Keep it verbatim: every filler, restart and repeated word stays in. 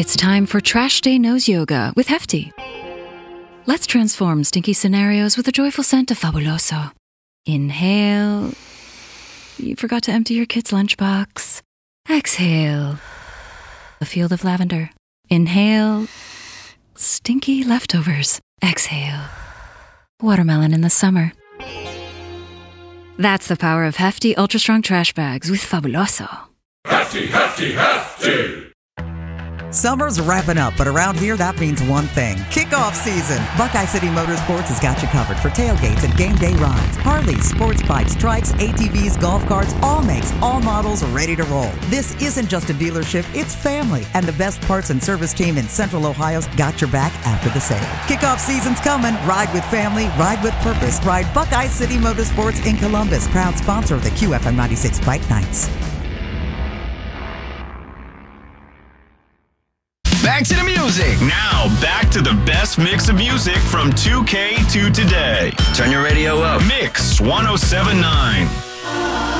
It's time for Trash Day Nose Yoga with Hefty. Let's transform stinky scenarios with a joyful scent of Fabuloso. Inhale. You forgot to empty your kid's lunchbox. Exhale. A field of lavender. Inhale. Stinky leftovers. Exhale. Watermelon in the summer. That's the power of Hefty Ultra Strong Trash Bags with Fabuloso. Hefty, hefty, hefty! Summer's wrapping up, but around here, that means one thing. Kickoff season. Buckeye City Motorsports has got you covered for tailgates and game day rides. Harleys, sports bikes, trikes, A T Vs, golf carts, all makes, all models are ready to roll. This isn't just a dealership, it's family. And the best parts and service team in Central Ohio's got your back after the sale. Kickoff season's coming. Ride with family, ride with purpose. Ride Buckeye City Motorsports in Columbus. Proud sponsor of the Q F M ninety-six Bike Nights. Back to the music. Now, back to the best mix of music from two K to today. Turn your radio up. Mix one oh seven point nine.